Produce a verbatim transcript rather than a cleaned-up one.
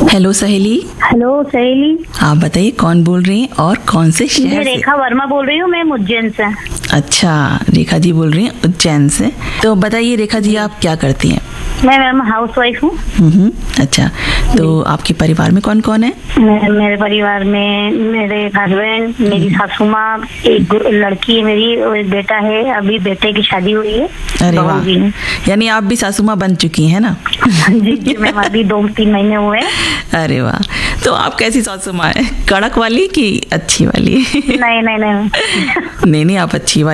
Hello सहेली। Hello सहेली। आप बताइए कौन बोल रही हैं और कौन से शहर मैं से? रेखा वर्मा बोल रही हूँ, मैं उज्जैन से। अच्छा, रेखा जी बोल रही हैं उज्जैन से। तो बताइए रेखा जी, आप क्या करती हैं? मैं मैम हाउस वाइफ हूँ। हम्म, अच्छा। तो आपके परिवार में कौन कौन है? मैं- मेरे परिवार में मेरे हस्बैंड, मेरी सासू माँ, एक लड़की है मेरी और एक बेटा है। अभी बेटे की शादी हुई है। अरे बहू वाह, भी है। यानी आप भी सासू माँ बन चुकी हैं ना? जी जी मैम, अभी दो तीन महीने हुए हैं। अरे वाह, तो आप कैसी सासू माँ है? कड़क वाली कि अच्छी वाली? नहीं नहीं नहीं नहीं नहीं, आप अच्छी वाली